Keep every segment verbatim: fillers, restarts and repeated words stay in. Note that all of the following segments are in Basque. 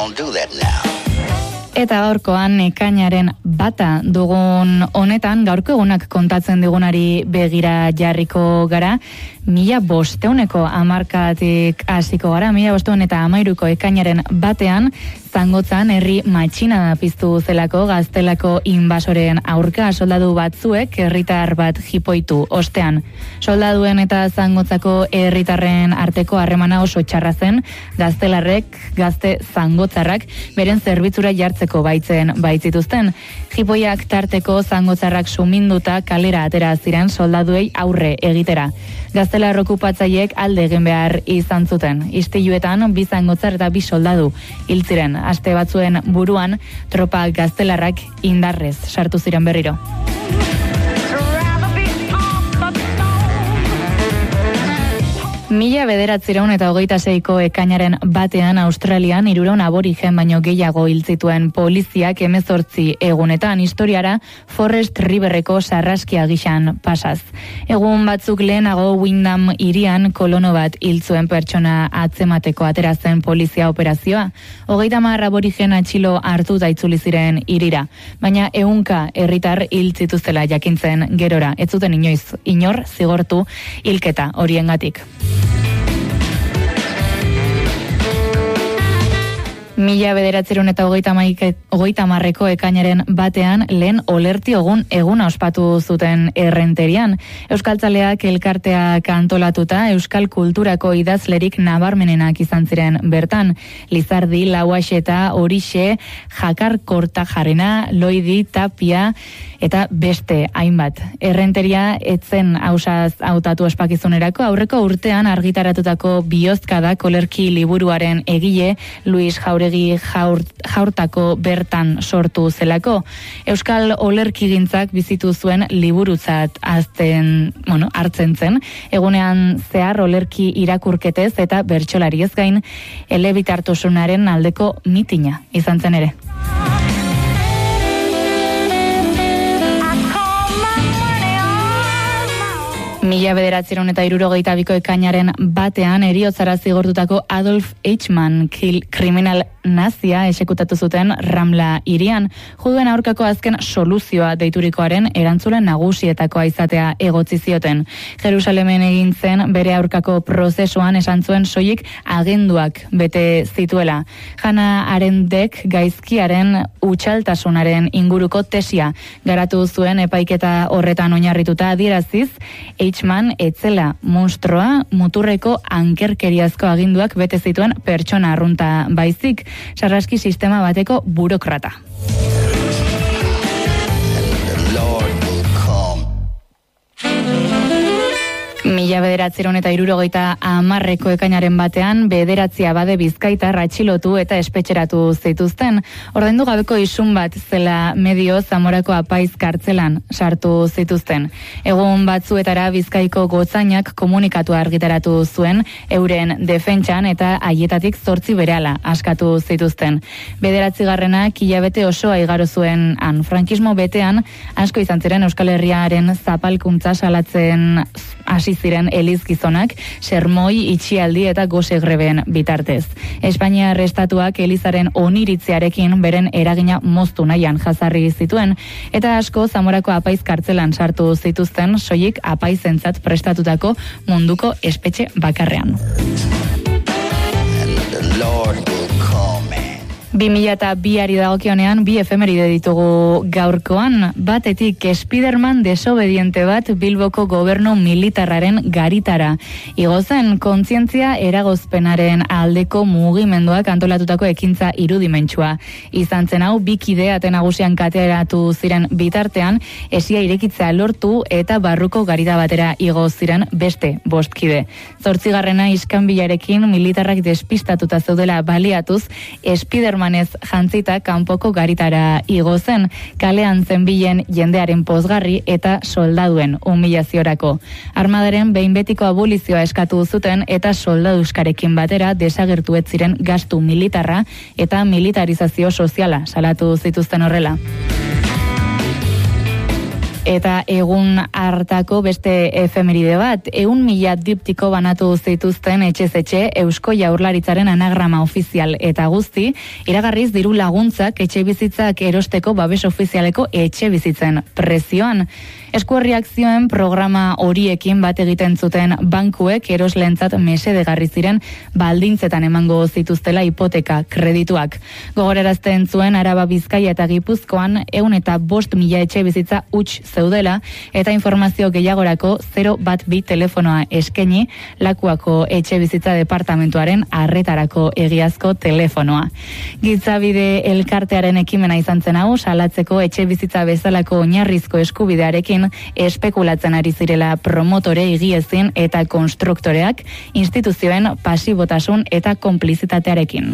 don't do that now. Eta gaurkoan ekainaren bata dugun honetan, gaurko egunak kontatzen digunari begira jarriko gara, mila bosteuneko hamarkatik hasiko gara, mila bosteun eta hamairuko ekainaren batean, Zangotzan herri matxina piztu zelako Gaztelako inbasoren aurka soldadu batzuek herritar bat jipoitu ostean. Soldaduen eta Zangotzako herritarren arteko harremana oso txarra zen, gaztelarrek, gazte zangotzarrak, beren zerbitzura jartzeko baitzen baitzituzten. Jipoiak tarteko zangotzarrak suminduta kalera atera ziren soldaduei aurre egitera. Gaztelar okupatzaileek alde egin behar izan zuten. Istiluetan bi zangotzar eta bi soldadu hil ziren. Aste batzuen buruan tropa gaztelarrak indarrez sartu ziren berriro. Mila bederatziehun eta hogeita seiko ekainaren batean Australian hirurehun aborigen baino gehiago hil zituen poliziak hemezortzi egunetan historiara Forest Riverreko sarraskia gixan pasaz. Egun batzuk lehenago Windham hirian kolono bat hil zuen pertsona atzemateko atera zen polizia operazioa. Hogeita hamar aborigen atxilo hartu da itzuli ziren hirira, baina ehunka herritar hil zituztela jakintzen gerora. Ez zuten inoiz inor zigortu hilketa horiengatik. Mila bederatziehun eta hogeita hamarreko ekainaren batean lehen olerti egun eguna ospatu zuten Errenterian. Euskaltzaleak elkarteak antolatuta euskal kulturako idazlerik nabarmenenak izan ziren bertan. Lizardi, Lauaxeta, Horixe, Jakar Kortajarena, Loidi, Tapia eta beste hainbat. Errenteria etzen hausaz hautatu ospakizunerako aurreko urtean argitaratutako Biozkada olerki liburuaren egile Luis Jauregi Jaur, jaurtako bertan sortu zelako. Euskal olerkigintzak bizitu zuen liburutzat azten, bueno, hartzen zen. Egunean zehar olerki irakurketez eta bertsolariez gain elebitartasunaren aldeko mitina izan zen ere. Mila bederatziehun eta hirurogeita biko ekainaren batean heriotzara zigortutako Adolf Eichmann kriminal nazia esekutatu zuten Ramla hirian. Juduen aurkako azken soluzioa deiturikoaren erantzule nagusietakoa izatea egotzi zioten. Jerusalemen egin zen bere aurkako prozesuan esan zuen soilik agenduak bete zituela. Hannah Arendtek gaizkiaren utxaltasunaren inguruko tesia garatu zuen epaiketa horretan oinarrituta adieraziz, Eichmann etzela monstruoa, muturreko ankerkeriazko aginduak bete zituen pertsona arrunta baizik, sarraski sistema bateko burokrata. Mila bederatziehun eta hirurogeita hamarreko ekainaren batean bederatzi abade bizkaitar atxilotu eta espetxeratu zituzten. Ordaindu gabeko isun bat zela medio Zamorako apaiz kartzelan sartu zituzten. Egun batzuetara Bizkaiko gotzainak komunikatu argitaratu zuen euren defentsan eta haietatik zortzi berehala askatu zituzten. Bederatzigarrenak hilabete osoa igaro zuen han. Frankismo betean asko izan ziren Euskal Herriaren zapalkuntza salatzen hasi ziren elizgizonak, sermoi, itxialdi eta gose greben bitartez. Espainiar estatuak elizaren oniritziarekin beren eragina moztu nahian jazarri zituen, eta asko Zamorako apaiz kartzelan sartu zituzten soilik apaizentzat prestatutako munduko espetxe bakarrean. Bi mila eta biari dagokionean bi efemeride ditugu gaurkoan. Batetik Spiderman desobediente bat Bilboko gobernu militarraren garitara. Igozen kontzientzia eragozpenaren aldeko mugimenduak antolatutako ekintza irudimentsua. Izan zen hau bi kide ate nagusian kateratu ziren bitartean, esia irekitzea lortu eta barruko garita batera igo ziren beste bost kide. Zortzigarrena iskanbilarekin militarrak despistatuta zeudela baliatuz, Spiderman manez jantzita kanpoko garitara igo zen, kalean zenbilen jendearen pozgarri eta soldaduen humilaziorako. Armadaren behin betiko abolizioa eskatu zuten eta soldaduskarekin batera desagertu ez ziren gastu militarra eta militarizazio soziala salatu zituzten horrela. Eta egun hartako beste efemeride bat, eun mila diptiko banatu zituzten etxez etxe Eusko Jaurlaritzaren anagrama ofizial eta guzti, iragarriz diru laguntzak etxe bizitzak erosteko babes ofizialeko etxe bizitzen prezioan. Eskuarriak zioen programa horiekin bat egiten zuten bankuek eroslentzat mesedegarri ziren baldintzetan emango zituztela hipoteka kredituak. Gogorarazten zuen Araba, Bizkaia eta Gipuzkoan ehun eta bost mila etxe bizitza huts zeudela eta informazio gehiagorako zero bat bi telefonoa eskaini Lakuako etxe bizitza departamentuaren arretarako egiazko telefonoa. Gitzabide elkartearen ekimena izan zen hau, salatzeko etxe bizitza bezalako oinarrizko eskubidearekin espekulatzen ari zirela promotore, egiezin eta konstruktoreak instituzioen pasibotasun eta konplizitatearekin.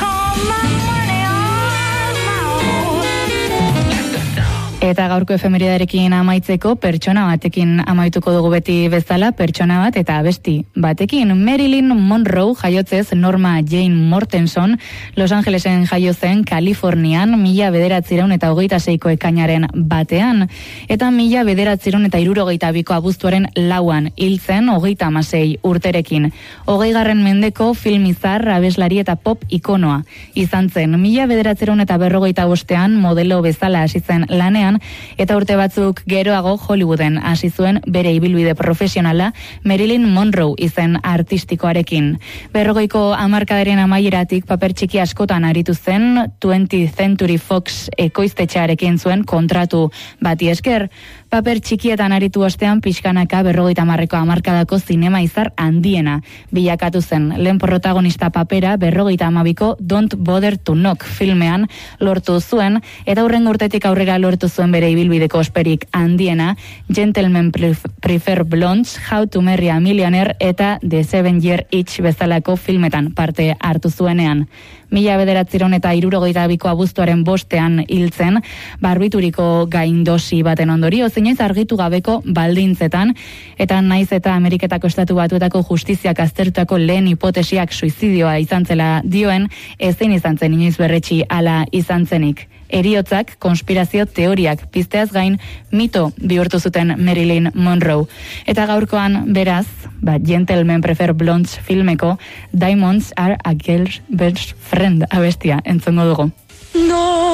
Eta gaurko efemeridarekin amaitzeko pertsona batekin amaituko dugu beti bezala, pertsona bat eta abesti batekin. Marilyn Monroe jaiotzez Norma Jane Mortenson Los Angelesen jaio zen Kalifornian mila bederatziehun eta hogeita seiko ekainaren batean. Eta mila bederatziehun eta hirurogeita biko abuztuaren lauan hil zen hogeita hamasei urterekin. Hogeigarren mendeko filmizar, abeslari eta pop ikonoa izan zen. Mila bederatziehun eta berrogeita bostean modelo bezala hasi zen lanean, eta urte batzuk geroago Hollywooden hasi zuen bere ibilbide profesionala Marilyn Monroe izen artistikoarekin. Berrogeiko hamarkadaren amaieratik paper txiki askotan aritu zen, twentieth Century Fox ekoiztetxearekin zuen kontratu bati esker. Paper txikietan aritu ostean pixkanaka berrogeita hamarreko hamarkadako zinema izar handiena bilakatu zen. Lehen protagonista papera berrogeita hamabiko Don't Bother to Knock filmean lortu zuen, eta hurrengo urtetik aurrera lortu zuen bere ibilbideko osperik handiena Gentlemen Prefer Blondes, How to Marry a Millionaire eta The Seven Year Itch bezalako filmetan parte hartu zuenean. Mila bederatziehun eta hirurogeita biko abuztuaren bostean hiltzen, barbituriko gaindosi baten ondorio, inoiz argitu gabeko baldintzetan, eta naiz eta Ameriketako Estatu Batuetako justiziak aztertutako lehen hipotesiak suizidioa izan zela dioen, ezin izan zen inoiz berretsi hala izan zenik. Heriotzak, konspirazio teoriak pizteaz gain mito bihurtu zuten Marilyn Monroe. Eta gaurkoan beraz, ba, Gentlemen Prefer Blondes filmeko Diamonds Are a Girl's Best Friend abestia entzongo dugu. No.